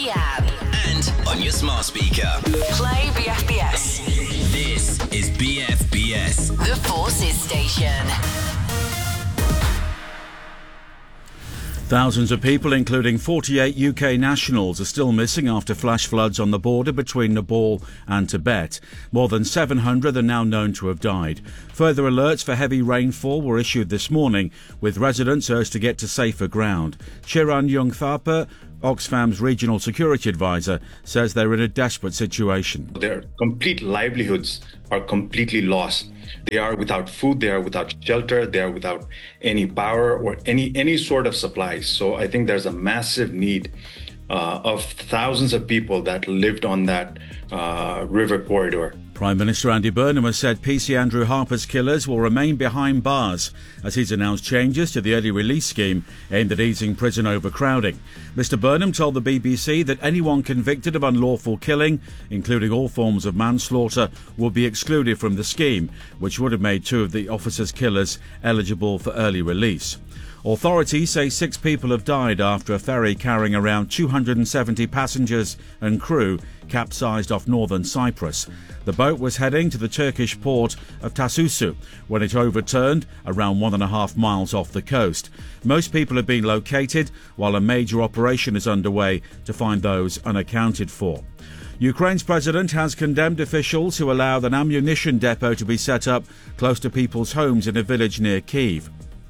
the app and on your smart speaker. Play BFBS. This is BFBS. The Forces Station. Thousands of people, including 48 UK nationals, are still missing after flash floods on the border between Nepal and Tibet. More than 700 are now known to have died. Further alerts for heavy rainfall were issued this morning, with residents urged to get to safer ground. Chiran Yungthapa, Oxfam's regional security advisor, says they're in a desperate situation. Their complete livelihoods are completely lost. They are without food, they are without shelter, they are without any power or any sort of supplies. So I think there's a massive need of thousands of people that lived on that river corridor. Prime Minister Andy Burnham has said PC Andrew Harper's killers will remain behind bars as he's announced changes to the early release scheme aimed at easing prison overcrowding. Mr Burnham told the BBC that anyone convicted of unlawful killing, including all forms of manslaughter, will be excluded from the scheme, which would have made two of the officers' killers eligible for early release. Authorities say 6 people have died after a ferry carrying around 270 passengers and crew capsized off northern Cyprus. The boat was heading to the Turkish port of Tasusu when it overturned around 1.5 miles off the coast. Most people have been located, while a major operation is underway to find those unaccounted for. Ukraine's president has condemned officials who allowed an ammunition depot to be set up close to people's homes in a village near Kyiv.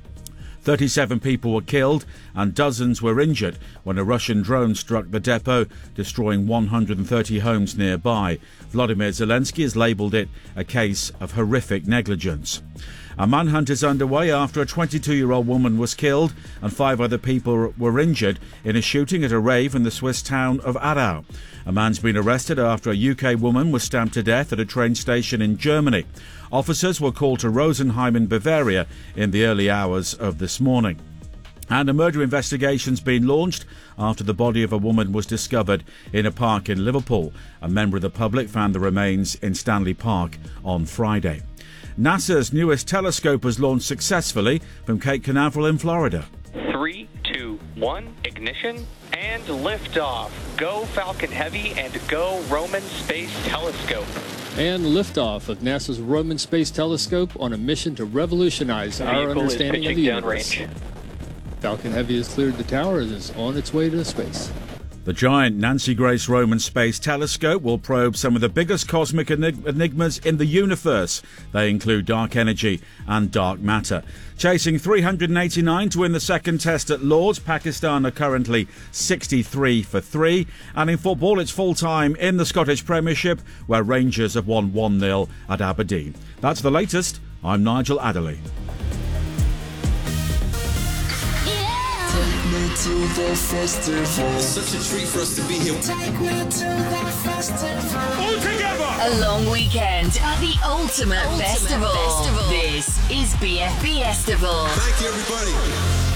37 people were killed and dozens were injured when a Russian drone struck the depot, destroying 130 homes nearby. Vladimir Zelensky has labelled it a case of horrific negligence. A manhunt is underway after a 22-year-old woman was killed and 5 other people were injured in a shooting at a rave in the Swiss town of Aarau. A man's been arrested after a UK woman was stabbed to death at a train station in Germany. Officers were called to Rosenheim in Bavaria in the early hours of this morning. And a murder investigation's been launched after the body of a woman was discovered in a park in Liverpool. A member of the public found the remains in Stanley Park on Friday. NASA's newest telescope was launched successfully from Cape Canaveral in Florida. 3, 2, 1, ignition, and liftoff. Go Falcon Heavy and go Roman Space Telescope. And liftoff of NASA's Roman Space Telescope on a mission to revolutionize our understanding of the universe. Falcon Heavy has cleared the tower and is on its way to space. The giant Nancy Grace Roman Space Telescope will probe some of the biggest cosmic enigmas in the universe. They include dark energy and dark matter. Chasing 389 to win the second test at Lord's, Pakistan are currently 63 for 3. And in football, it's full-time in the Scottish Premiership, where Rangers have won 1-0 at Aberdeen. That's the latest. I'm Nigel Adderley. To the festival. Such a treat for us to be here. Take me to the festival. All together! A long weekend at the Ultimate Festival. This is BFBS Festival. Thank you, everybody.